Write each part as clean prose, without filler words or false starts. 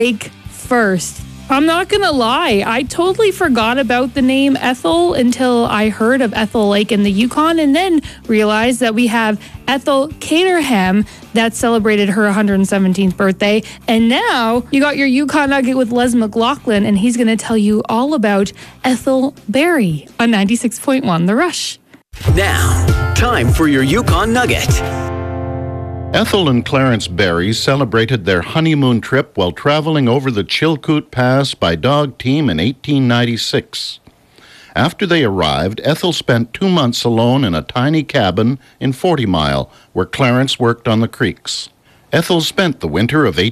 Lake first. I'm not going to lie. I totally forgot about the name Ethel until I heard of Ethel Lake in the Yukon, and then realized that we have Ethel Caterham that celebrated her 117th birthday. And now you got your Yukon Nugget with Les McLaughlin, and he's going to tell you all about Ethel Berry on 96.1 The Rush. Now, time for your Yukon Nugget. Ethel and Clarence Berry celebrated their honeymoon trip while traveling over the Chilkoot Pass by dog team in 1896. After they arrived, Ethel spent 2 months alone in a tiny cabin in 40 Mile, where Clarence worked on the creeks. Ethel spent the winter of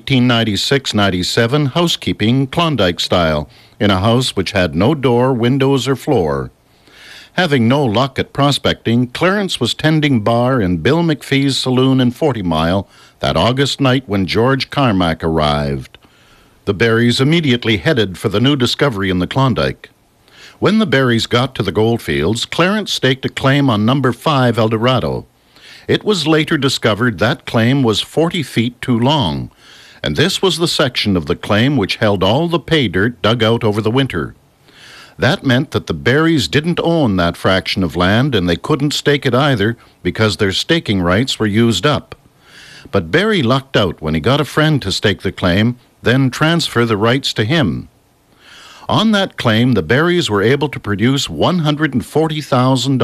1896-97 housekeeping Klondike style, in a house which had no door, windows, or floor. Having no luck at prospecting, Clarence was tending bar in Bill McPhee's saloon in 40 Mile that August night when George Carmack arrived. The Berrys immediately headed for the new discovery in the Klondike. When the Berrys got to the goldfields, Clarence staked a claim on number 5 Eldorado. It was later discovered that claim was 40 feet too long, and this was the section of the claim which held all the pay dirt dug out over the winter. That meant that the Berrys didn't own that fraction of land, and they couldn't stake it either because their staking rights were used up. But Berry lucked out when he got a friend to stake the claim, then transfer the rights to him. On that claim, the Berrys were able to produce $140,000 in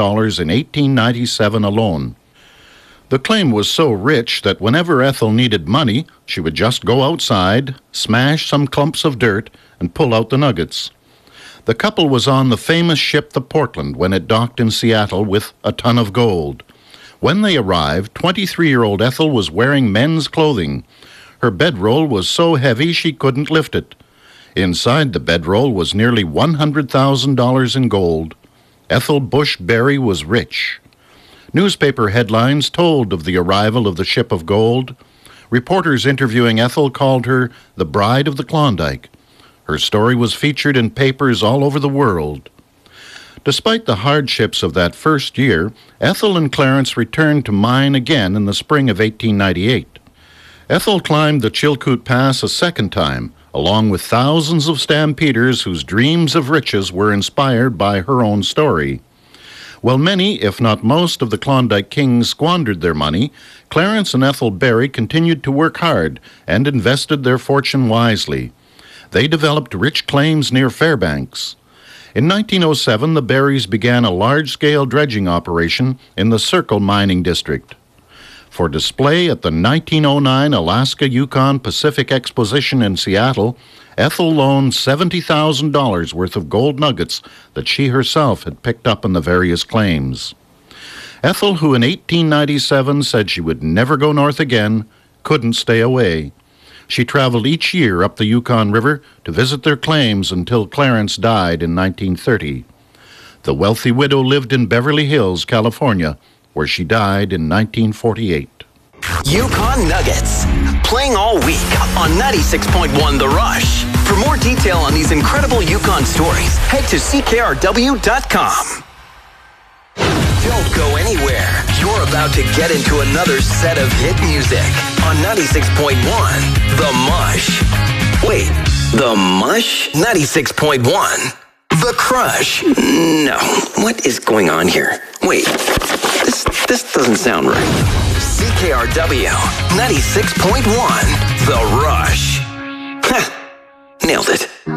1897 alone. The claim was so rich that whenever Ethel needed money, she would just go outside, smash some clumps of dirt, and pull out the nuggets. The couple was on the famous ship the Portland when it docked in Seattle with a ton of gold. When they arrived, 23-year-old Ethel was wearing men's clothing. Her bedroll was so heavy she couldn't lift it. Inside the bedroll was nearly $100,000 in gold. Ethel Bush Berry was rich. Newspaper headlines told of the arrival of the ship of gold. Reporters interviewing Ethel called her the Bride of the Klondike. Her story was featured in papers all over the world. Despite the hardships of that first year, Ethel and Clarence returned to mine again in the spring of 1898. Ethel climbed the Chilkoot Pass a second time, along with thousands of stampeders whose dreams of riches were inspired by her own story. While many, if not most, of the Klondike Kings squandered their money, Clarence and Ethel Berry continued to work hard and invested their fortune wisely. They developed rich claims near Fairbanks. In 1907, the Berrys began a large-scale dredging operation in the Circle Mining District. For display at the 1909 Alaska-Yukon Pacific Exposition in Seattle, Ethel loaned $70,000 worth of gold nuggets that she herself had picked up in the various claims. Ethel, who in 1897 said she would never go north again, couldn't stay away. She traveled each year up the Yukon River to visit their claims until Clarence died in 1930. The wealthy widow lived in Beverly Hills, California, where she died in 1948. Yukon Nuggets, playing all week on 96.1 The Rush. For more detail on these incredible Yukon stories, head to ckrw.com. Don't go anywhere. You're about to get into another set of hit music on 96.1 The Mush. Wait, The Mush? 96.1 The Crush. No, what is going on here? Wait, this doesn't sound right. CKRW 96.1 The Rush. Nailed it.